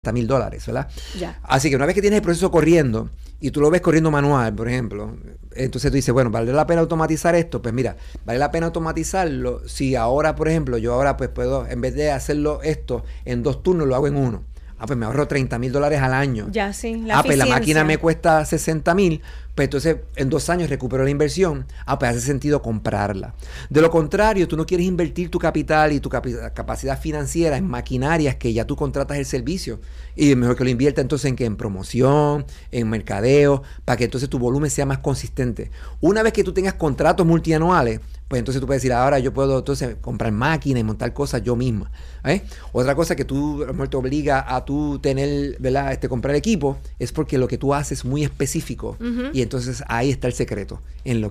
$100,000, ¿verdad? Ya. Así que una vez que tienes el proceso corriendo y tú lo ves corriendo manual, por ejemplo, entonces tú dices, bueno, ¿vale la pena automatizar esto? Pues mira, vale la pena automatizarlo si ahora, por ejemplo, yo ahora pues puedo, en vez de hacerlo esto en 2 turnos, lo hago en 1. Pues me ahorro $30,000 al año. Ya, sí, pues la máquina me cuesta $60,000, pues entonces en 2 años recupero la inversión. Pues hace sentido comprarla. De lo contrario, tú no quieres invertir tu capital y tu capacidad financiera en maquinarias que ya tú contratas el servicio. Y mejor que lo invierta entonces en promoción, en mercadeo, para que entonces tu volumen sea más consistente. Una vez que tú tengas contratos multianuales, pues entonces tú puedes decir, ahora yo puedo entonces comprar máquinas y montar cosas yo misma. Otra cosa que tú, a lo mejor te obliga a tú tener, ¿verdad? Comprar equipo, es porque lo que tú haces es muy específico. Uh-huh. Y entonces ahí está el secreto,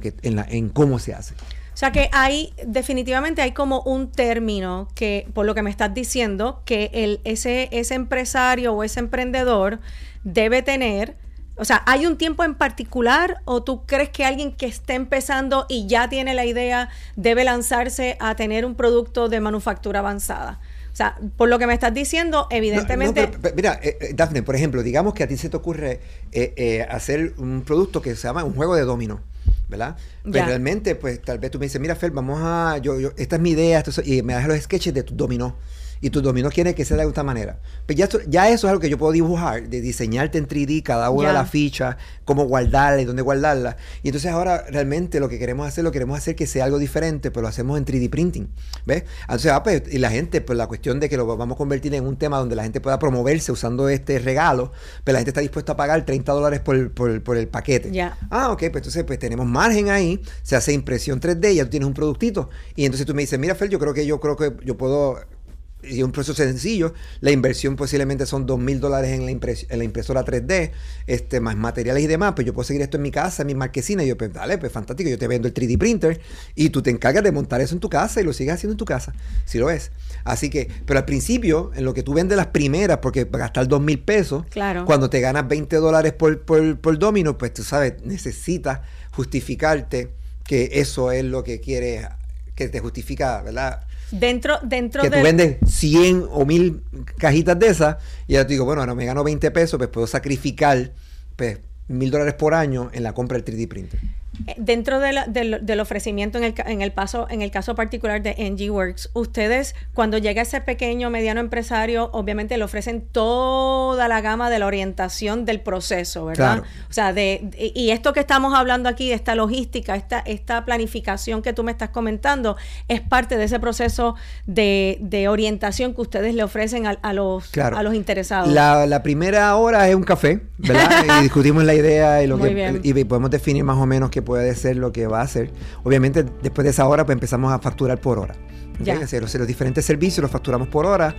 en cómo se hace. O sea que definitivamente hay como un término que, por lo que me estás diciendo, que ese empresario o ese emprendedor debe tener. O sea, ¿hay un tiempo en particular o tú crees que alguien que esté empezando y ya tiene la idea debe lanzarse a tener un producto de manufactura avanzada? O sea, por lo que me estás diciendo, evidentemente... pero mira, Dafne, por ejemplo, digamos que a ti se te ocurre hacer un producto que se llama un juego de dominó, ¿verdad? Pero realmente, pues, tal vez tú me dices, mira, Fer, vamos a... esta es mi idea, y me das los sketches de tu dominó. Y tus dominos quieren que sea de esta manera. Pues ya eso es algo que yo puedo dibujar, de diseñarte en 3D cada una de las fichas, cómo guardarla y dónde guardarla. Y entonces ahora realmente lo queremos hacer que sea algo diferente, pero lo hacemos en 3D printing. ¿Ves? Entonces, pues, y la gente, pues la cuestión de que lo vamos a convertir en un tema donde la gente pueda promoverse usando este regalo, pero la gente está dispuesta a pagar $30 por el paquete. Ok, pues entonces pues tenemos margen ahí, se hace impresión 3D, ya tú tienes un productito. Y entonces tú me dices, mira, Fer, yo creo que yo puedo... Y un proceso sencillo, la inversión posiblemente son $2,000 en la impresora 3D, más materiales y demás, pues yo puedo seguir esto en mi casa, en mi marquesina, y yo, pues dale, pues fantástico, yo te vendo el 3D printer y tú te encargas de montar eso en tu casa y lo sigues haciendo en tu casa, si lo ves. Así que, pero al principio, en lo que tú vendes las primeras, porque para gastar $2,000, claro, cuando te ganas $20 por domino, pues tú sabes, necesitas justificarte que eso es lo que quieres, que te justifica, ¿verdad? Dentro que tú vendes 100 o 1,000 cajitas de esas y ya te digo, bueno, ahora me gano $20, pues puedo sacrificar pues $1,000 por año en la compra del 3D printer. Dentro del ofrecimiento en el caso particular de NGWorks, ustedes cuando llega ese pequeño mediano empresario, obviamente le ofrecen toda la gama de la orientación del proceso, ¿verdad? Claro. O sea, y esto que estamos hablando aquí, esta logística, esta planificación que tú me estás comentando, es parte de ese proceso de orientación que ustedes le ofrecen a los interesados. La primera hora es un café, ¿verdad? Y discutimos la idea y podemos definir más o menos qué puede ser lo que va a hacer. Obviamente, después de esa hora, pues empezamos a facturar por hora. Los diferentes servicios los facturamos por hora,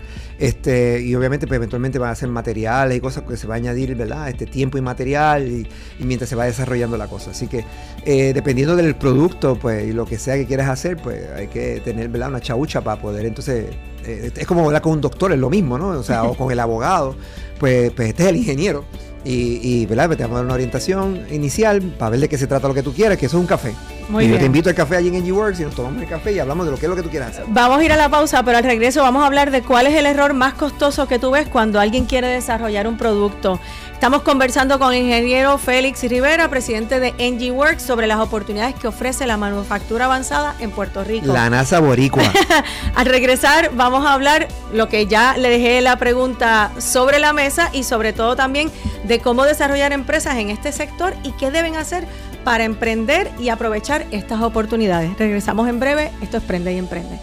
y obviamente pues eventualmente van a ser materiales y cosas que se va a añadir, ¿verdad? Tiempo y material y mientras se va desarrollando la cosa. Así que dependiendo del producto, pues, y lo que sea que quieras hacer, pues hay que tener, ¿verdad? Una chaucha para poder entonces, es como hablar con un doctor, es lo mismo, ¿no? O sea, o con el abogado, pues este es el ingeniero. Y ¿verdad? Te vamos a dar una orientación inicial para ver de qué se trata lo que tú quieras, que eso es un café. Muy bien. Yo te invito al café allí en NGWorks y nos tomamos el café y hablamos de lo que es lo que tú quieras hacer. Vamos a ir a la pausa, pero al regreso vamos a hablar de cuál es el error más costoso que tú ves cuando alguien quiere desarrollar un producto. Estamos conversando con el ingeniero Félix Rivera, presidente de NGWorks, sobre las oportunidades que ofrece la manufactura avanzada en Puerto Rico. La NASA boricua. Al regresar vamos a hablar lo que ya le dejé la pregunta sobre la mesa y sobre todo también de cómo desarrollar empresas en este sector y qué deben hacer para emprender y aprovechar estas oportunidades. Regresamos en breve. Esto es Prende y Emprende.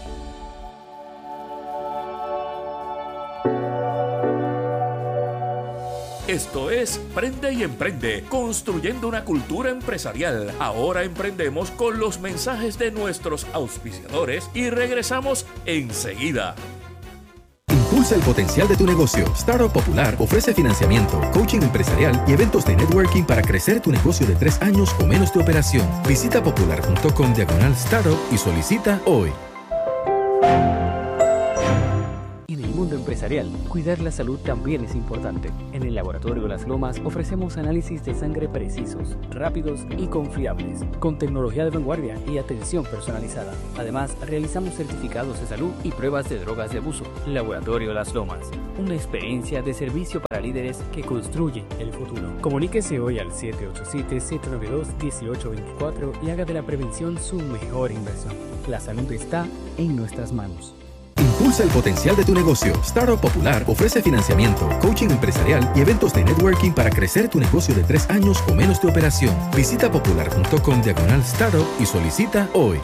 Esto es Prende y Emprende, construyendo una cultura empresarial. Ahora emprendemos con los mensajes de nuestros auspiciadores y regresamos enseguida. Impulsa el potencial de tu negocio. Startup Popular ofrece financiamiento, coaching empresarial y eventos de networking para crecer tu negocio de 3 años o menos de operación. Visita popular.com/startup y solicita hoy. En el mundo empresarial empresarial, cuidar la salud también es importante. En el Laboratorio Las Lomas ofrecemos análisis de sangre precisos, rápidos y confiables, con tecnología de vanguardia y atención personalizada. Además, realizamos certificados de salud y pruebas de drogas de abuso. Laboratorio Las Lomas, una experiencia de servicio para líderes que construye el futuro. Comuníquese hoy al 787-792-1824 y haga de la prevención su mejor inversión. La salud está en nuestras manos. Impulsa el potencial de tu negocio. Startup Popular ofrece financiamiento, coaching empresarial y eventos de networking para crecer tu negocio de 3 años o menos de operación. Visita popular.com/startup y solicita hoy.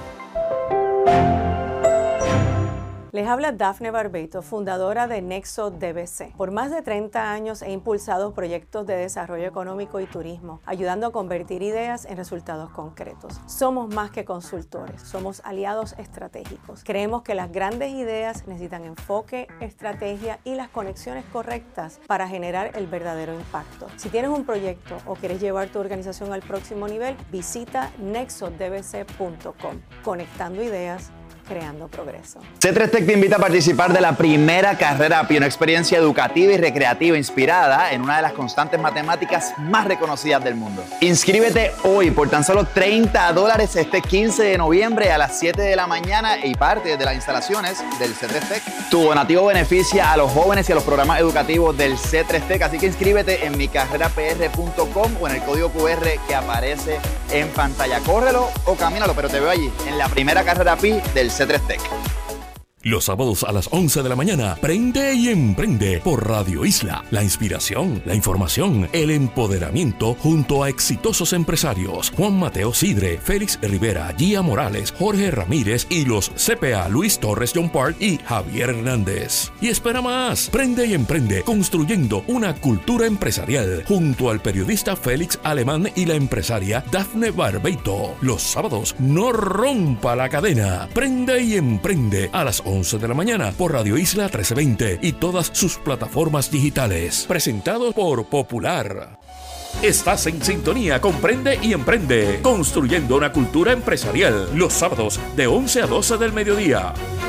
Les habla Dafne Barbeito, fundadora de Nexo DBC. Por más de 30 años he impulsado proyectos de desarrollo económico y turismo, ayudando a convertir ideas en resultados concretos. Somos más que consultores, somos aliados estratégicos. Creemos que las grandes ideas necesitan enfoque, estrategia y las conexiones correctas para generar el verdadero impacto. Si tienes un proyecto o quieres llevar tu organización al próximo nivel, visita nexodbc.com. Conectando ideas, creando progreso. C3 Tech te invita a participar de la primera carrera API, una experiencia educativa y recreativa inspirada en una de las constantes matemáticas más reconocidas del mundo. Inscríbete hoy por tan solo $30 este 15 de noviembre a las 7 de la mañana y parte de las instalaciones del C3 Tech. Tu donativo beneficia a los jóvenes y a los programas educativos del C3 Tech, así que inscríbete en micarrerapr.com o en el código QR que aparece en pantalla. Córrelo o camínalo, pero te veo allí en la primera carrera API del C3 Tech. Los sábados a las 11 de la mañana, Prende y Emprende por Radio Isla. La inspiración, la información, el empoderamiento junto a exitosos empresarios. Juan Mateo Sidre, Félix Rivera, Gia Morales, Jorge Ramírez y los CPA Luis Torres John Park y Javier Hernández. Y espera más, Prende y Emprende, construyendo una cultura empresarial junto al periodista Félix Alemán y la empresaria Dafne Barbeito. Los sábados, no rompa la cadena. Prende y Emprende a las 11 de la mañana por Radio Isla 1320 y todas sus plataformas digitales. Presentado por Popular. Estás en sintonía con Prende y Emprende, construyendo una cultura empresarial. Los sábados de 11 a 12 del mediodía.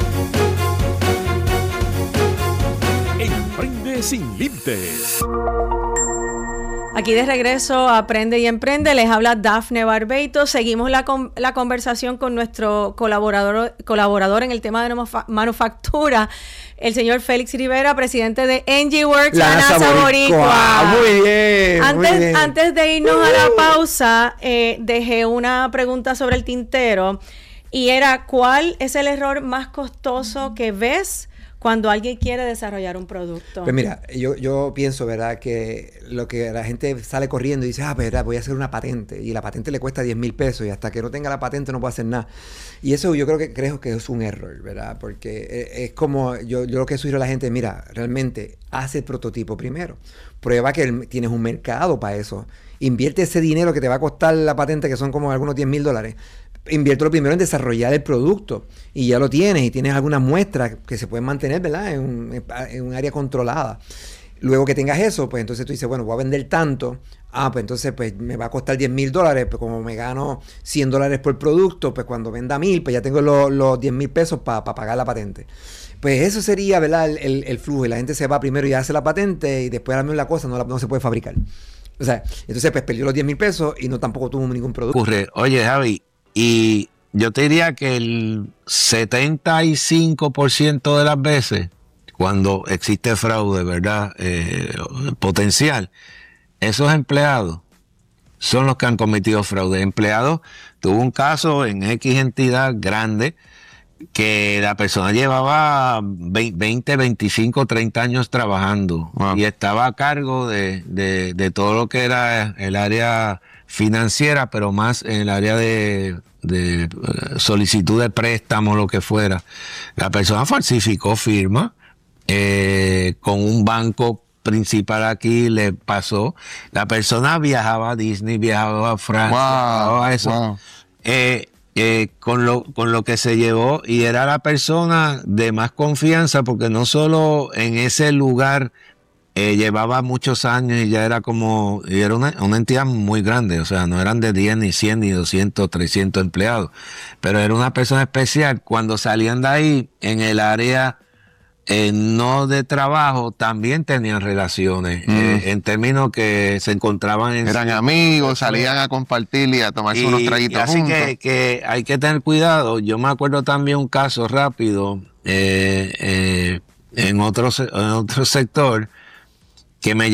Emprende sin límites. Aquí de regreso a Aprende y Emprende, les habla Dafne Barbeito. Seguimos la conversación con nuestro colaborador en el tema de manufactura, el señor Félix Rivera, presidente de NGWorks, la NASA Boricua. Muy bien, Antes de irnos a la pausa, dejé una pregunta sobre el tintero y era, ¿cuál es el error más costoso que ves cuando alguien quiere desarrollar un producto? Pues mira, yo pienso, ¿verdad?, que lo que la gente sale corriendo y dice, ¿verdad?, voy a hacer una patente, y la patente le cuesta $10,000 y hasta que no tenga la patente no puedo hacer nada. Y eso yo creo que es un error, ¿verdad? Porque es como, yo lo que sugiero a la gente, mira, realmente, haz el prototipo primero. Prueba que tienes un mercado para eso. Invierte ese dinero que te va a costar la patente, que son como algunos $10,000. Inviértelo primero en desarrollar el producto y ya lo tienes y tienes algunas muestras que se pueden mantener, ¿verdad?, en un área controlada. Luego que tengas eso, pues entonces tú dices, bueno, voy a vender tanto, pues entonces pues me va a costar $10,000, pues como me gano $100 por producto, pues cuando venda 1,000, pues ya tengo los $10,000 para pagar la patente. Pues eso sería, ¿verdad?, el flujo, y la gente se va primero y hace la patente y después la cosa no se puede fabricar. O sea, entonces pues perdió los $10,000 y no tampoco tuvo ningún producto. Oye, Javi, y yo te diría que el 75% de las veces, cuando existe fraude, ¿verdad?, potencial, esos empleados son los que han cometido fraude. Empleados, tuvo un caso en X entidad grande que la persona llevaba 20, 25, 30 años trabajando y estaba a cargo de todo lo que era el área financiera, pero más en el área de solicitud de préstamo, lo que fuera. La persona falsificó firma con un banco principal aquí, le pasó. La persona viajaba a Disney, viajaba a Francia, viajaba a eso. Con lo que se llevó, y era la persona de más confianza, porque no solo en ese lugar llevaba muchos años y ya era y era una entidad muy grande, o sea, no eran de 10, ni 100, ni 200, 300 empleados, pero era una persona especial. Cuando salían de ahí, en el área no de trabajo, también tenían relaciones, en términos que se encontraban eran amigos, salían a compartir y a tomarse unos traguitos así juntos. que hay que tener cuidado. Yo me acuerdo también un caso rápido en otro sector que me